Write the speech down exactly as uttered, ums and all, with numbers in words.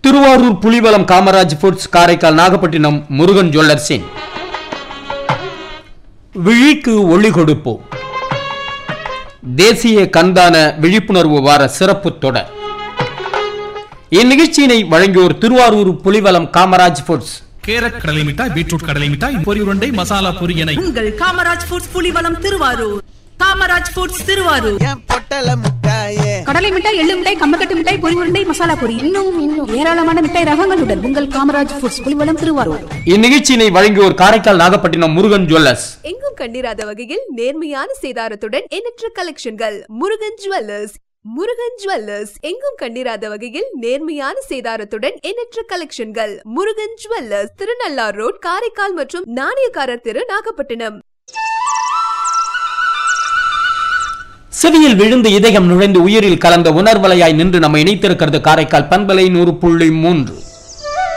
Thiruvarur Pulivalam Kamaraj foods, Karaikal Nagapattinam Murugan ஜுவல்லர்ஸின் விழிக்கு ஒளி கொடுப்போம் தேசிய கண்தான விழிப்புணர்வு வார சிறப்பு தொடர். இந்நிகழ்ச்சியினை வழங்கியோர் திருவாரூர் புலிவலம் காமராஜ் ஃபுட்ஸ். கேரட் கடலை மிட்டாய், பீட்ரூட் கடலை மிட்டாய், பொரி உருண்டை, மசாலா பொரி என உங்கள் காமராஜ் ஃபுட்ஸ் புலிவலம் திருவாரூர். காமராஜ் ஃபுட்ஸ் திருவாரூர். கடலை மிட்டாய், எள்ளு மிட்டாய், கம்மக்கட்டு மிட்டாய், பொரி உருண்டை, மசாலா பொரி, இன்னும் இன்னும் ஏராளமான மிட்டாய் ரகங்களுடன் உங்கள் காமராஜ் ஃபுட்ஸ் புலிவலம் திருவாரூர். இந்நிகழ்ச்சியினை வழங்கியோர் காரைக்கால் நாகப்பட்டினம் முருகன் ஜுவல்லர்ஸ். எங்கும் கண்டிராத வகையில் நேர்மையான சேதாரத்துடன் எண்ணற்ற கலெக்ஷன்கள். முருகன் ஜுவல்லர்ஸ். முருகன் ஜுவல்லர்ஸ் எங்கும் கண்டிராத வகையில் நேர்மையான சேதாரத்துடன் எண்ணற்ற கலெக்ஷன்கள். முருகன் ஜுவல்லர்ஸ், திருநள்ளார் ரோட், காரைக்கால் மற்றும் நாணயக்காரர் தெரு, நாகப்பட்டினம். செவியில் விழுந்து இதயம் நுழைந்து உயிரில் கலந்த உணர்வலையாய் நின்று நம்ம இணைத்திருக்கிறது காரைக்கால் பண்பலை நூறு புள்ளி மூன்று.